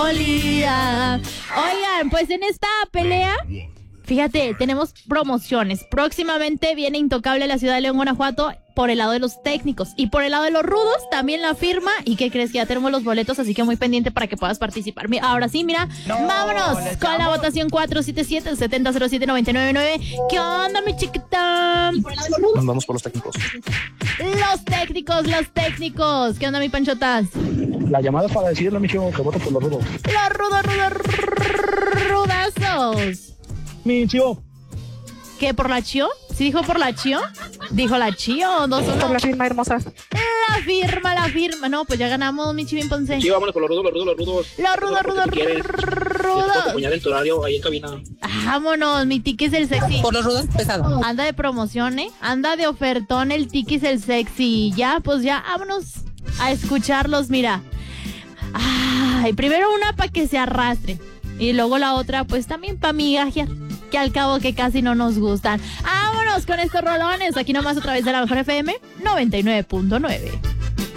dolía. Oigan, pues en esta pelea, fíjate, tenemos promociones. Próximamente viene Intocable a la ciudad de León, Guanajuato, por el lado de los técnicos. Y por el lado de los rudos, también la firma. ¿Y qué crees? Que ya tenemos los boletos, así que muy pendiente para que puedas participar. Ahora sí, mira, vámonos con la votación 477-7007-999. ¿Qué onda, mi chiquita? Nos vamos por los técnicos. Los técnicos. ¿Qué onda, mi panchotas? La llamada es para decirle, mijo, que voto por los rudos. Los rudazos. Mi tío. ¿Qué, por la Chio? ¿Sí dijo por la Chio? ¿Dijo la Chio? ¿No? Por la firma hermosa. La firma. No, pues ya ganamos, mi Chivín Ponce. Sí, vámonos por los rudos. Los rudos. Acompañar en tu horario ahí en cabina. Vámonos, mi Tiki es el sexy. Por los rudos, pesado. Anda de promoción, ¿eh? Anda de ofertón, el Tiki es el sexy. Ya, pues ya, vámonos a escucharlos, mira. Ay, primero una para que se arrastre. Y luego la otra, pues también para migajear, que al cabo que casi no nos gustan. Vámonos con estos rolones, aquí nomás otra vez de la Mejor FM 99.9.